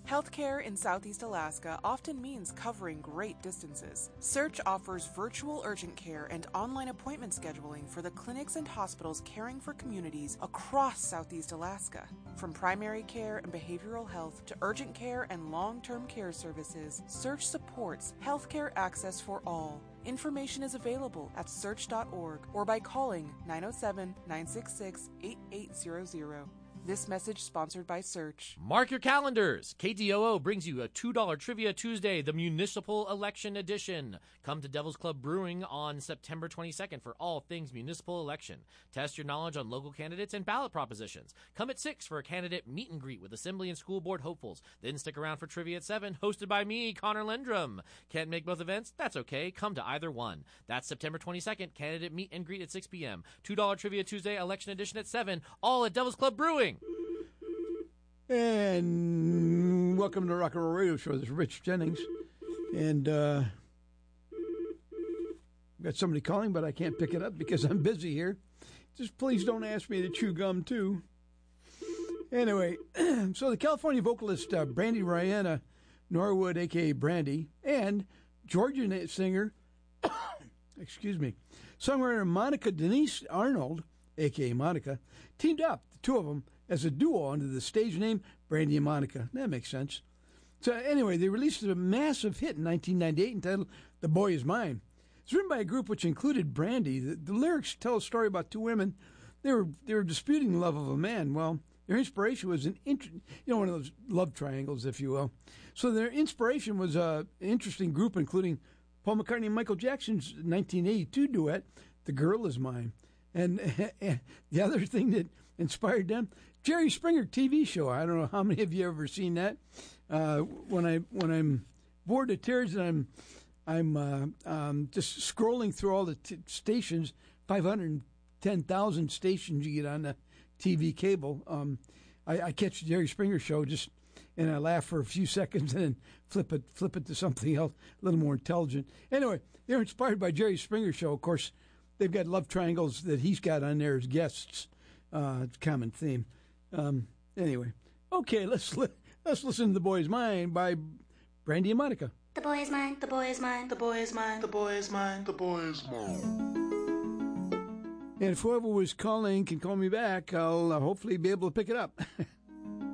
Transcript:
Healthcare in Southeast Alaska often means covering great distances. Search offers virtual urgent care and online appointment scheduling for the clinics and hospitals caring for communities across Southeast Alaska. From primary care and behavioral health to urgent care and long-term care services, Search supports healthcare access for all. Information is available at search.org or by calling 907-966-8800. This message sponsored by Search. Mark your calendars. KDOO brings you a $2 Trivia Tuesday, the Municipal Election Edition. Come to Devil's Club Brewing on September 22nd for all things municipal election. Test your knowledge on local candidates and ballot propositions. Come at 6 for a candidate meet and greet with Assembly and School Board hopefuls. Then stick around for Trivia at 7, hosted by me, Connor Lendrum. Can't make both events? That's okay. Come to either one. That's September 22nd, candidate meet and greet at 6 p.m. $2 Trivia Tuesday, Election Edition at 7, all at Devil's Club Brewing. And welcome to Rock and Roll Radio Show. This is Rich Jennings. And got somebody calling, but I can't pick it up because I'm busy here. Just please don't ask me to chew gum, too. Anyway, so the California vocalist Brandy Rihanna Norwood, a.k.a. Brandy, and Georgian singer, excuse me, songwriter Monica Denise Arnold, a.k.a. Monica, teamed up, the two of them, as a duo under the stage name Brandy and Monica. That makes sense. So anyway, they released a massive hit in 1998 entitled The Boy Is Mine. It's written by a group which included Brandy. The lyrics tell a story about two women. They were disputing the love of a man. Well, their inspiration was one of those love triangles, if you will. So their inspiration was an interesting group, including Paul McCartney and Michael Jackson's 1982 duet, The Girl Is Mine. And the other thing that inspired them, Jerry Springer TV show. I don't know how many of you have ever seen that. When I'm bored to tears and I'm just scrolling through all the stations, 510,000 stations you get on the TV cable. I catch the Jerry Springer show and I laugh for a few seconds and then flip it to something else, a little more intelligent. Anyway, they're inspired by Jerry Springer show. Of course, they've got love triangles that he's got on there as guests. It's a common theme. Anyway, okay, let's listen to The Boy Is Mine by Brandy and Monica. The boy is mine, the boy is mine, the boy is mine, the boy is mine, the boy is mine. And if whoever was calling can call me back, I'll hopefully be able to pick it up.